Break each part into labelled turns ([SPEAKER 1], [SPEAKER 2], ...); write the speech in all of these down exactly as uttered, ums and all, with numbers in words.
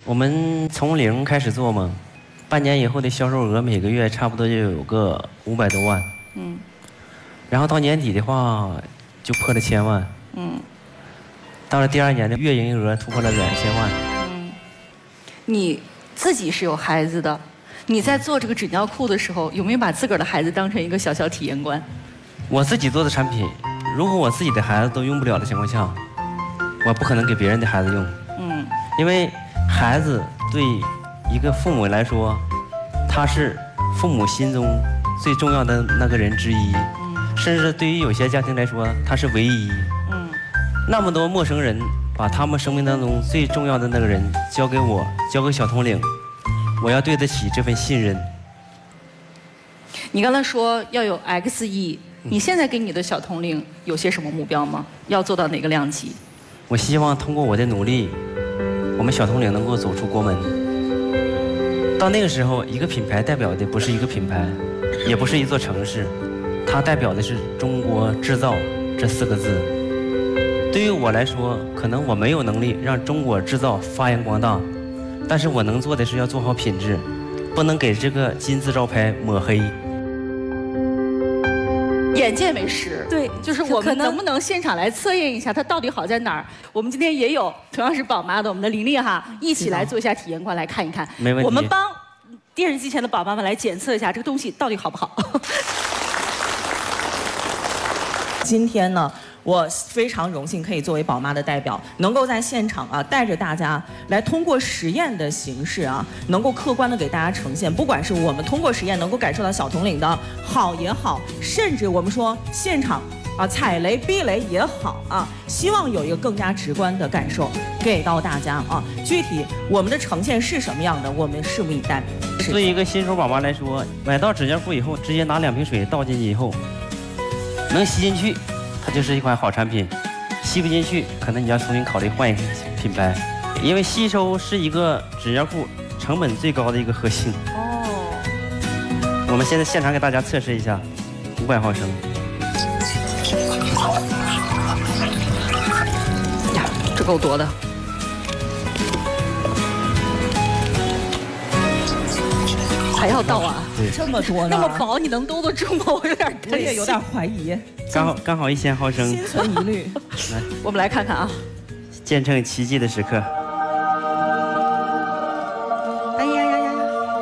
[SPEAKER 1] 我们从零开始做嘛，半年以后的销售额每个月差不多就有个五百多万。嗯。然后到年底的话，就破了千万。嗯。到了第二年的月营业额突破了两千万。
[SPEAKER 2] 嗯。你自己是有孩子的，你在做这个纸尿裤的时候，有没有把自个儿的孩子当成一个小小体验官？
[SPEAKER 1] 我自己做的产品，如果我自己的孩子都用不了的情况下，我不可能给别人的孩子用。嗯。因为孩子对一个父母来说，他是父母心中最重要的那个人之一，嗯、甚至对于有些家庭来说，他是唯一。嗯。那么多陌生人把他们生命当中最重要的那个人交给我，交给小统领，我要对得起这份信任。
[SPEAKER 2] 你刚才说要有 X E。你现在给你的小统领有些什么目标吗？要做到哪个量级？
[SPEAKER 1] 我希望通过我的努力，我们小统领能够走出国门。到那个时候，一个品牌代表的不是一个品牌，也不是一座城市，它代表的是中国制造这四个字。对于我来说，可能我没有能力让中国制造发扬光大，但是我能做的是要做好品质，不能给这个金字招牌抹黑。
[SPEAKER 2] 眼见为实，
[SPEAKER 3] 对，
[SPEAKER 2] 就是我们能不能现场来测验一下它到底好在哪儿？我们今天也有同样是宝妈的我们的琳琳哈，一起来做一下体验官来看一看。
[SPEAKER 1] 没问题。
[SPEAKER 2] 我们帮电视机前的宝妈们来检测一下这个东西到底好不好。
[SPEAKER 3] 今天呢，我非常荣幸可以作为宝妈的代表，能够在现场啊，带着大家来通过实验的形式啊，能够客观的给大家呈现，不管是我们通过实验能够感受到小统领的好也好，甚至我们说现场啊踩雷避雷也好啊，希望有一个更加直观的感受给到大家啊。具体我们的呈现是什么样的，我们拭目以待。
[SPEAKER 1] 对于一个新手宝妈来说，买到纸尿裤以后，直接拿两瓶水倒进去以后，能吸进去，它就是一款好产品；吸不进去，可能你要重新考虑换一个品牌，因为吸收是一个纸尿裤成本最高的一个核心。哦。我们现在现场给大家测试一下，五百毫升。
[SPEAKER 2] 呀，这够多的。还要倒啊？
[SPEAKER 1] 对，
[SPEAKER 3] 这么多呢？
[SPEAKER 2] 那么薄，你能兜得住吗？我有点担心，
[SPEAKER 3] 我也有点怀疑。
[SPEAKER 1] 刚好刚好一千毫升，
[SPEAKER 3] 心存疑虑。
[SPEAKER 1] 来，
[SPEAKER 2] 我们来看看啊，
[SPEAKER 1] 见证奇迹的时刻。
[SPEAKER 3] 哎呀呀呀！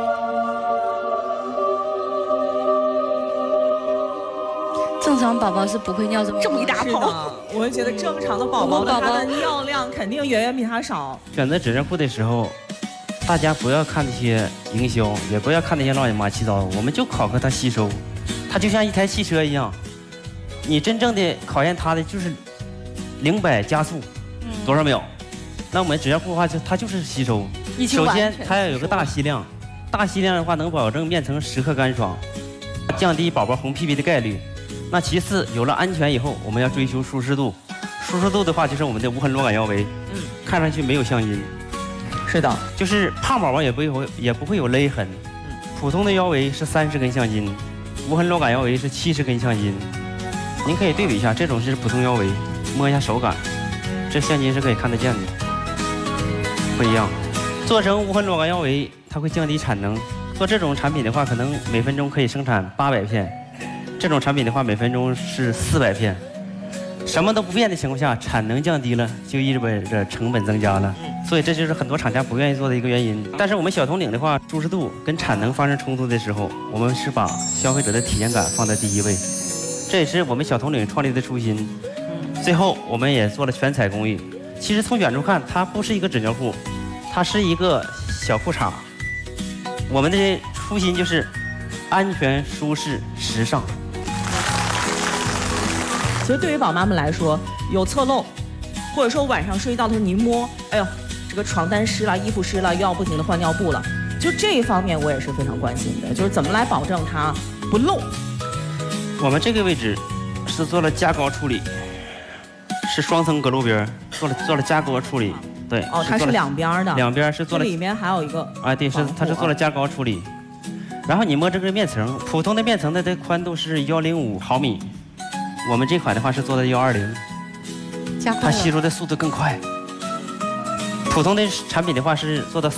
[SPEAKER 4] 正常宝宝是不会尿这么
[SPEAKER 2] 这么一大泡。
[SPEAKER 3] 我觉得正常的宝宝的他的尿量肯定远远比他少。
[SPEAKER 1] 选择纸尿裤的时候，大家不要看那些营销，也不要看那些乱七八糟，我们就考核它吸收。它就像一台汽车一样，你真正的考验它的就是零百加速多少秒。那我们纸尿裤的话，就它就是吸收。首先它要有个大吸量，大吸量的话能保证面层时刻干爽，降低宝宝红屁屁的概率。那其次有了安全以后，我们要追求舒适度。舒适度的话就是我们的无痕螺杆腰围，嗯，看上去没有橡筋。
[SPEAKER 3] 是的，
[SPEAKER 1] 就是胖宝宝也不会也不会有勒痕。普通的腰围是三十根橡筋，无痕螺杆腰围是七十根橡筋。您可以对比一下，这种是普通腰围，摸一下手感，这橡筋是可以看得见的，不一样。做成无痕螺杆腰围，它会降低产能。做这种产品的话，可能每分钟可以生产八百片，这种产品的话，每分钟是四百片。什么都不变的情况下，产能降低了，就意味着成本增加了。所以这就是很多厂家不愿意做的一个原因。但是我们小统领的话，舒适度跟产能发生冲突的时候，我们是把消费者的体验感放在第一位，这也是我们小统领创立的初心。最后我们也做了全彩工艺。其实从远处看，它不是一个纸尿裤，它是一个小裤衩。我们的初心就是安全、舒适、时尚。
[SPEAKER 3] 其实对于宝妈们来说，有侧漏，或者说晚上睡觉的时候你一摸，哎呦，这个床单湿了，衣服湿了，又要不停的换尿布了，就这一方面我也是非常关心的，就是怎么来保证它不漏。
[SPEAKER 1] 我们这个位置是做了加高处理，是双层隔露边，做了做了加高处理。对，
[SPEAKER 3] 哦，它是两边的，
[SPEAKER 1] 两边是做了，
[SPEAKER 3] 里面还有一个，
[SPEAKER 1] 啊，对，是它是做了加高处理。然后你摸这个面层，普通的面层的的宽度是幺零五毫米。我们这款的话是做的幺二零，它吸收的速度更快。普通的产品的话是做到